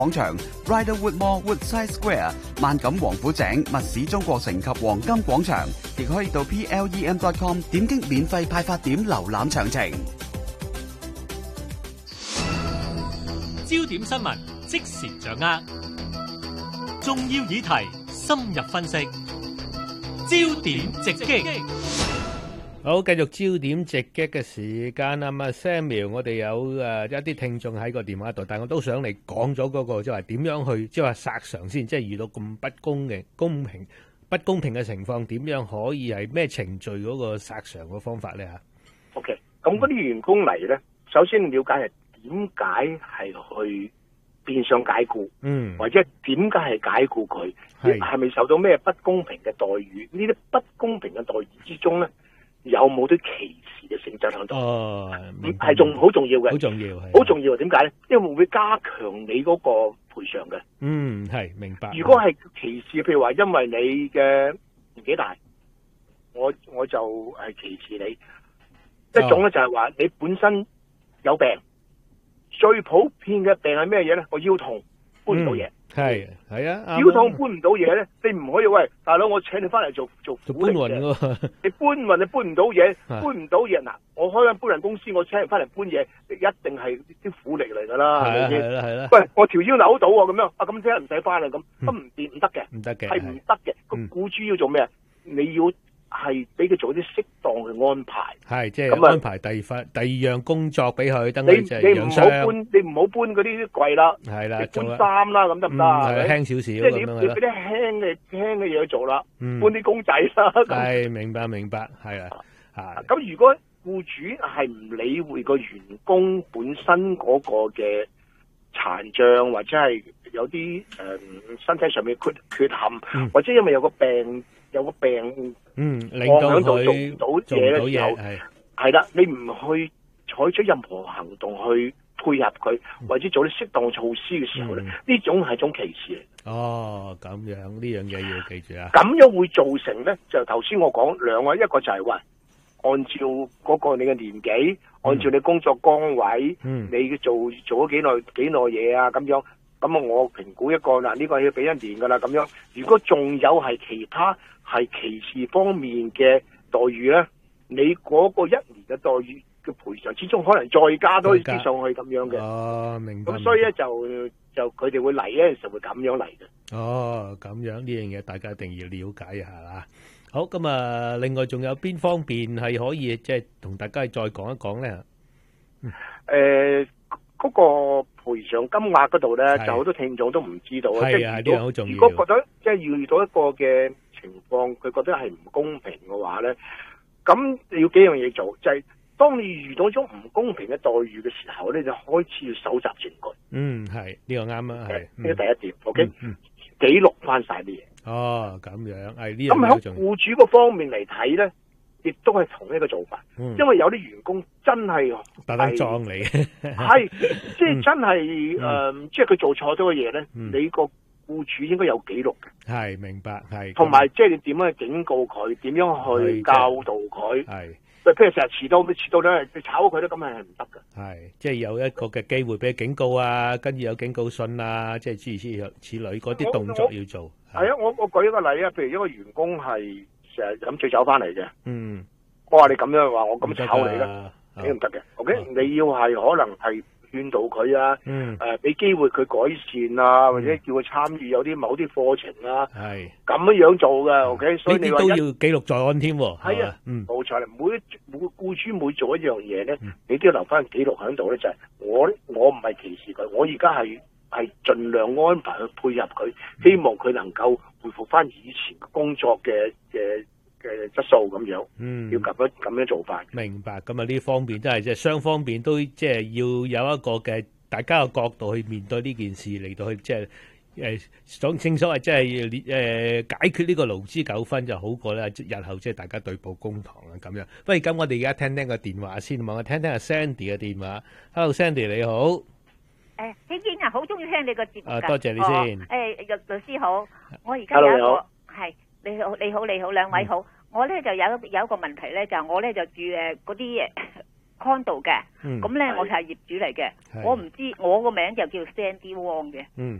廣場、Riderwood Mall、Woodside Square、萬錦王府井、密市中國城及黃金廣場，亦可以到 plem.com 點擊免費派發點瀏覽詳情。 焦點新聞即時掌握，重要議題深入分析，焦點直擊。 好，繼續焦點直擊嘅時間啦。咁啊 Samuel，我哋有一啲聽眾喺個電話度，但係我都想你講咗嗰個即係話點樣去即係話索償先，即係遇到咁不公平嘅情況，點樣可以係咩程序嗰個索償嘅方法咧嚇 ？OK， 咁嗰啲員工嚟咧，首先了解係點解係去變相解僱，或者點解係解僱佢，係咪受到咩不公平嘅待遇？呢啲不公平嘅待遇之中咧，有冇啲歧視嘅性質喺度？係仲好重要嘅，好重要，好重要。點解咧？因為會加強你嗰個賠償嘅。 係明白。 如果係歧視，譬如話因為你嘅年紀大，我就係歧視你。一種咧就係話你本身有病，最普遍嘅病係咩嘢咧？我腰痛，搬唔到嘢。係啊，腰痛搬唔到嘢咧，你唔可以喂大佬，我請你翻嚟做苦力嘅。你搬運你搬唔到嘢，搬唔到嘢嗱，我開間搬運公司，我請人翻嚟搬嘢，一定係啲苦力嚟噶啦，係咪先？係啦。喂，我條腰扭到喎，咁樣啊，咁即係唔使翻啦，咁唔得嘅，係唔得嘅。個僱主要做咩啊？你要係俾佢做啲適當嘅安排，即係安排第二樣工作俾佢，等佢就養傷。你唔好搬嗰啲櫃啦，係啦，搬衫啦，咁得唔得啊？輕少少，即係你俾啲輕嘅嘢去做啦，搬啲公仔啦。係明白，係啊。咁如果僱主係唔理會個員工本身嗰個嘅殘障，或者係有啲身體上面缺陷，或者因為有個病。令到佢做唔到嘢嘅時候，係啦，你唔去採取任何行動去配合佢，或者做啲適當措施嘅時候咧，呢種係一種歧視嚟。咁樣呢樣嘢要記住啊！咁樣會造成咧，就頭先我講兩個，一個就係話，按照嗰個你嘅年紀，按照你工作崗位，你做咗幾耐嘢啊，咁樣。咁啊，我評估一個嗱，呢個要俾一年噶啦，咁樣。如果仲有係其他係歧視方面嘅待遇咧，你嗰個一年嘅待遇嘅賠償之中，可能再加多啲上去咁樣嘅。明白。咁所以咧就佢哋會嚟咧，就會咁樣嚟嘅。咁樣呢樣嘢大家一定要了解一下啦。好，咁啊，另外仲有邊方面係可以即係同大家再講一講咧？嗰個賠償金額嗰度咧，就好多聽眾都唔知道啊！即係如果覺得即係遇到一個嘅情況，佢覺得係唔公平嘅話咧，咁你要幾樣嘢做，就係當你遇到一種唔公平嘅待遇嘅時候咧，就開始要搜集證據。係呢個啱啊，係呢個第一點。OK，記錄翻晒啲嘢。咁樣係呢樣。咁喺僱主個方面嚟睇咧，亦都係同一個做法，因為有啲員工真係特登撞你，係即係真係即係佢做錯咗嘅嘢咧，你個僱主應該有記錄嘅。係明白，係同埋即係你點樣去警告佢，點樣去教導佢。係譬如成日遲到咧，你炒佢咧，咁係唔得㗎。係即係有一個嘅機會俾佢警告啊，跟住有警告信啊，即係諸如此類嗰啲動作要做。係啊，我舉一個例啊，譬如一個員工係成日飲醉酒翻嚟嘅，我話你咁樣話，我咁炒你啦，你唔得嘅。OK，你要係可能係勸導佢啊，俾機會佢改善啊，或者叫佢參與有啲某啲課程啊，係咁樣做嘅。OK，所以你話都要記錄在案添。係啊，冇錯啦。每個僱主每做一樣嘢咧，你都要留翻記錄喺度咧，就係我唔係歧視佢，我而家係盡量安排去配合佢，希望佢能夠恢復翻以前工作嘅質素咁樣，要咁樣做法。明白，咁啊呢方面都係即係雙方面都即係要有一個嘅大家嘅角度去面對呢件事，嚟到去即係正所謂即係解決呢個勞資糾紛就好過咧，日後即係大家對簿公堂啊咁樣。不如咁，我哋而家聽聽個電話先，我聽聽阿 Sandy 嘅電話。Hello Sandy 你好。 希英啊，好中意聽你個節目㗎。 多謝你先。 律師好，我而家有一個係你好兩位好。我咧就有一個問題咧，就我咧就住嗰啲 condo 嘅， 嗯咁咧係我係業主嚟嘅， 係我唔知我個名就叫 Sandy Wong 嘅，